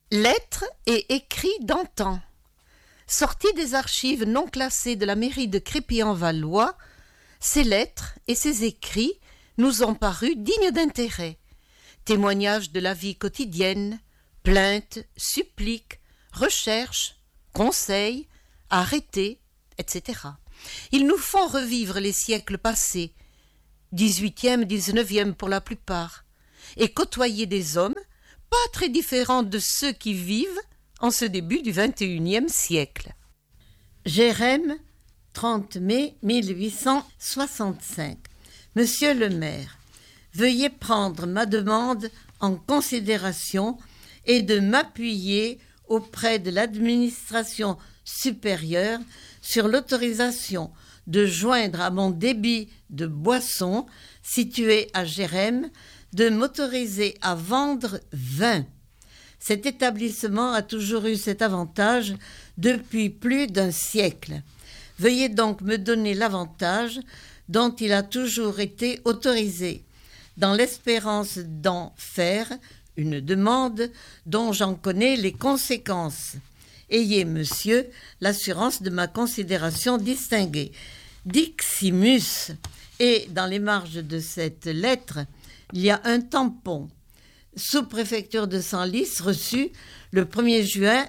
Lettres et écrits d'antan. Sortis des archives non classées de la mairie de Crépy-en-Valois, ces lettres et ces écrits nous ont paru dignes d'intérêt. Témoignages de la vie quotidienne, plaintes, suppliques, recherches, conseils, arrêtés, etc. Ils nous font revivre les siècles passés, 18e, 19e pour la plupart, et côtoyer des hommes pas très différents de ceux qui vivent en ce début du XXIe siècle. Jérém, 30 mai 1865. Monsieur le maire, veuillez prendre ma demande en considération et de m'appuyer auprès de l'administration supérieure sur l'autorisation de joindre à mon débit de boissons situé à Jérém de m'autoriser à vendre vin. Cet établissement a toujours eu cet avantage depuis plus d'un siècle. Veuillez donc me donner l'avantage dont il a toujours été autorisé, dans l'espérance d'en faire une demande dont j'en connais les conséquences. Ayez, monsieur, l'assurance de ma considération distinguée. Diximus. Et dans les marges de cette lettre, il y a un tampon. Sous-préfecture de Senlis, reçu le 1er juin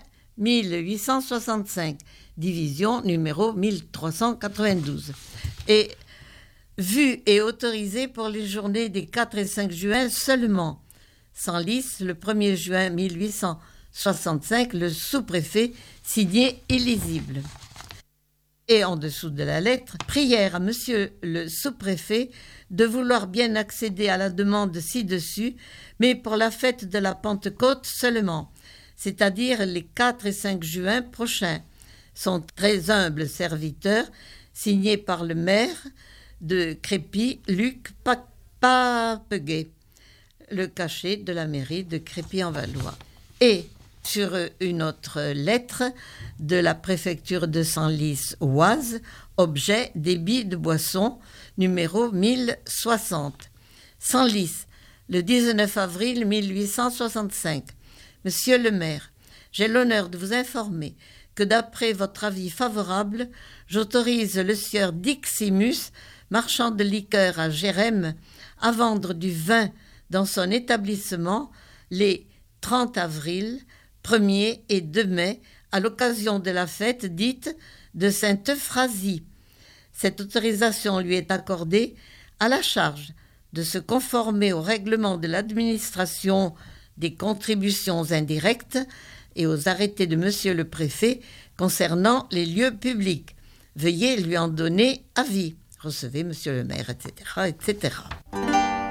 1865, division numéro 1392. Et vu et autorisé pour les journées des 4 et 5 juin seulement. Senlis, le 1er juin 1865, le sous-préfet, signé illisible. Et en dessous de la lettre, prière à monsieur le sous-préfet de vouloir bien accéder à la demande ci-dessus, mais pour la fête de la Pentecôte seulement, c'est-à-dire les 4 et 5 juin prochains. Son très humble serviteur, signé par le maire de Crépy, Luc Papeguet, le cachet de la mairie de Crépy-en-Valois. Et sur une autre lettre de la préfecture de Senlis-Oise, objet débit de boisson, numéro 1060. Senlis, le 19 avril 1865. Monsieur le maire, j'ai l'honneur de vous informer que d'après votre avis favorable, j'autorise le sieur Diximus, marchand de liqueurs à Jérém, à vendre du vin dans son établissement les 30 avril, 1er et 2 mai, à l'occasion de la fête dite de Sainte-Euphrasie. Cette autorisation lui est accordée à la charge de se conformer au règlement de l'administration des contributions indirectes et aux arrêtés de monsieur le préfet concernant les lieux publics. Veuillez lui en donner avis. Recevez monsieur le maire, etc., etc.